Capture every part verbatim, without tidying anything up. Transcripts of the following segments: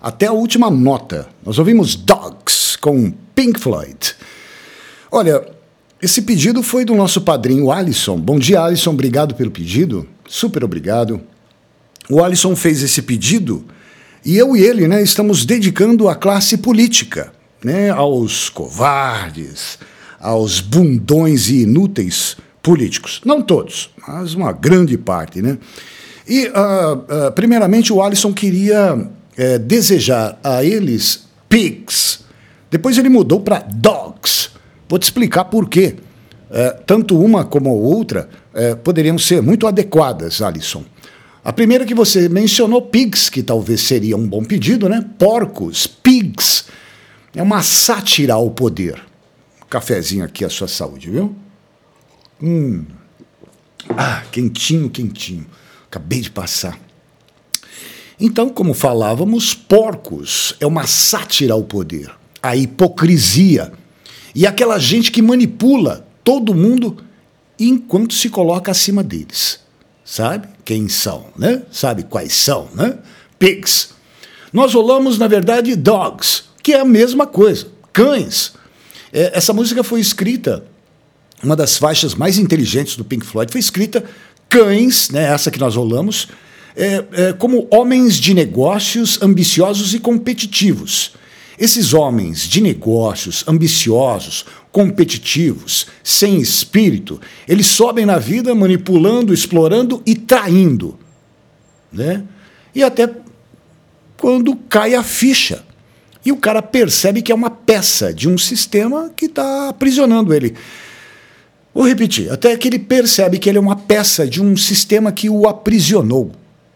até a última nota. Nós ouvimos Dogs com Pink Floyd. Olha, esse pedido foi do nosso padrinho Alisson. Bom dia, Alisson, obrigado pelo pedido, super obrigado. O Alisson fez esse pedido e eu e ele, né, estamos dedicando à classe política, né, aos covardes, aos bundões e inúteis políticos. Não todos, mas uma grande parte, né? E, uh, uh, primeiramente, o Alisson queria uh, desejar a eles pigs. Depois ele mudou para dogs. Vou te explicar por quê. Uh, tanto uma como a outra uh, poderiam ser muito adequadas, Alisson. A primeira que você mencionou, pigs, que talvez seria um bom pedido, né? Porcos, pigs. É uma sátira ao poder. Cafezinho aqui à sua saúde, viu? Hum. Ah, quentinho, quentinho. Acabei de passar. Então, como falávamos, porcos é uma sátira ao poder, a hipocrisia e aquela gente que manipula todo mundo enquanto se coloca acima deles. Sabe quem são, né? Sabe quais são, né? Pigs. Nós rolamos, na verdade, dogs, que é a mesma coisa, cães. É, essa música foi escrita, uma das faixas mais inteligentes do Pink Floyd, foi escrita cães, né, essa que nós rolamos, é, é, como homens de negócios ambiciosos e competitivos. Esses homens de negócios ambiciosos, competitivos, sem espírito, eles sobem na vida manipulando, explorando e traindo, né? E até quando cai a ficha. E o cara percebe que é uma peça de um sistema que está aprisionando ele. Vou repetir, até que ele percebe que ele é uma peça de um sistema que o aprisionou.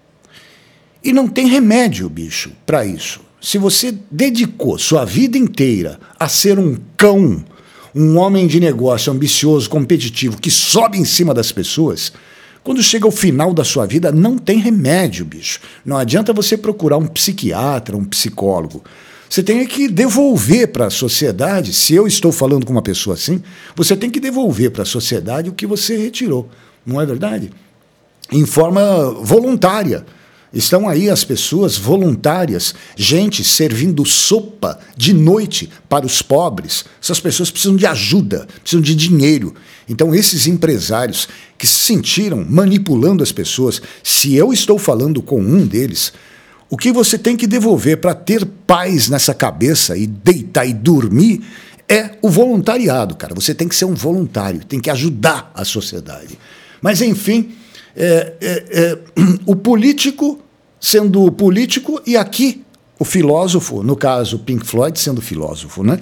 E não tem remédio, bicho, para isso. Se você dedicou sua vida inteira a ser um cão, um homem de negócio ambicioso, competitivo, que sobe em cima das pessoas, quando chega ao final da sua vida, não tem remédio, bicho. Não adianta você procurar um psiquiatra, um psicólogo. Você tem que devolver para a sociedade, se eu estou falando com uma pessoa assim, você tem que devolver para a sociedade o que você retirou, não é verdade? Em forma voluntária. Estão aí as pessoas voluntárias, gente servindo sopa de noite para os pobres. Essas pessoas precisam de ajuda, precisam de dinheiro. Então, esses empresários que se sentiram manipulando as pessoas, se eu estou falando com um deles, o que você tem que devolver para ter paz nessa cabeça e deitar e dormir é o voluntariado, cara. Você tem que ser um voluntário, tem que ajudar a sociedade. Mas, enfim, é, é, é, o político sendo político e aqui o filósofo, no caso Pink Floyd sendo filósofo, né?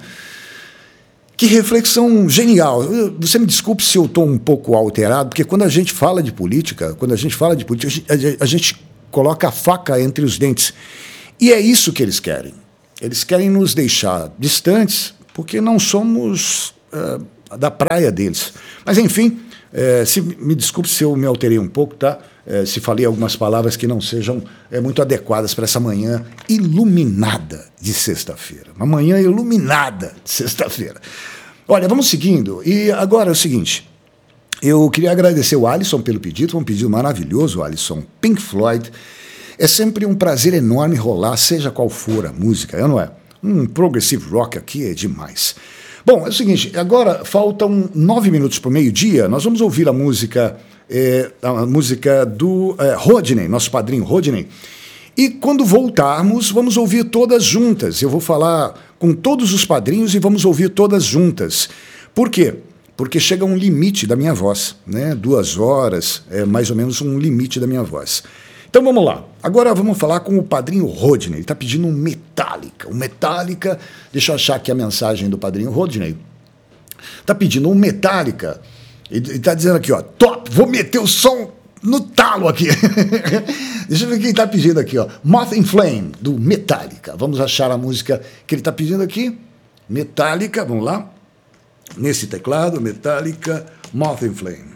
Que reflexão genial. Você me desculpe se eu estou um pouco alterado, porque quando a gente fala de política, quando a gente fala de política, a gente coloca a faca entre os dentes. E é isso que eles querem. Eles querem nos deixar distantes, porque não somos uh, da praia deles. Mas, enfim, uh, se, me desculpe se eu me alterei um pouco, tá? Uh, se falei algumas palavras que não sejam uh, muito adequadas para essa manhã iluminada de sexta-feira. Uma manhã iluminada de sexta-feira. Olha, vamos seguindo. E agora é o seguinte... Eu queria agradecer o Alisson pelo pedido, foi um pedido maravilhoso, Alisson. Pink Floyd. É sempre um prazer enorme rolar, seja qual for a música, não é? Um progressive rock aqui é demais. Bom, é o seguinte, agora faltam nove minutos para o meio-dia, nós vamos ouvir a música, é, a música do é, Rodney, nosso padrinho Rodney. E quando voltarmos, vamos ouvir todas juntas. Eu vou falar com todos os padrinhos e vamos ouvir todas juntas. Por quê? Porque chega um limite da minha voz, né? Duas horas é mais ou menos um limite da minha voz. Então vamos lá. Agora vamos falar com o padrinho Rodney. Ele está pedindo um Metallica. Um Metallica, deixa eu achar aqui a mensagem do padrinho Rodney. Está pedindo um Metallica. Ele está dizendo aqui, ó, top, vou meter o som no talo aqui. Deixa eu ver quem está pedindo aqui, ó. Moth in Flame, do Metallica. Vamos achar a música que ele está pedindo aqui. Metallica, vamos lá. Nesse teclado, Metallica, Moth in Flame.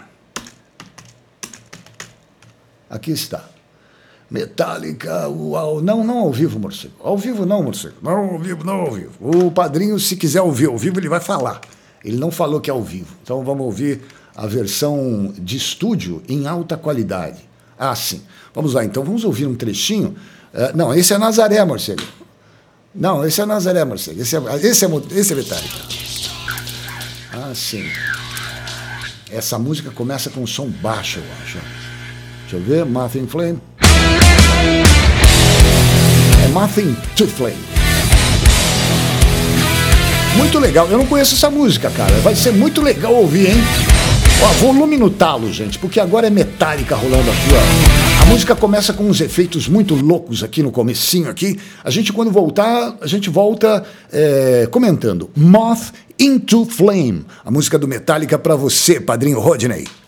Aqui está. Metallica, uau. Não, não ao vivo, morcego. Ao vivo não, morcego. Não ao vivo, não ao vivo. O padrinho, se quiser ouvir ao vivo, ele vai falar. Ele não falou que é ao vivo. Então vamos ouvir a versão de estúdio em alta qualidade. Ah, sim. Vamos lá, então. Vamos ouvir um trechinho. Uh, não, esse é Nazaré, morcego. Não, esse é Nazaré Morcego. Esse é, esse é, esse é Metallica. Ah, sim. Essa música começa com um som baixo, eu acho. Deixa eu ver. Moth in Flame. É Moth into Flame. Muito legal. Eu não conheço essa música, cara. Vai ser muito legal ouvir, hein? Ó, volume no talo, gente, porque agora é Metallica rolando aqui, ó. A música começa com uns efeitos muito loucos aqui no comecinho aqui. A gente, quando voltar, a gente volta é, comentando. Moth into Flame, a música do Metallica pra você, Padrinho Rodney.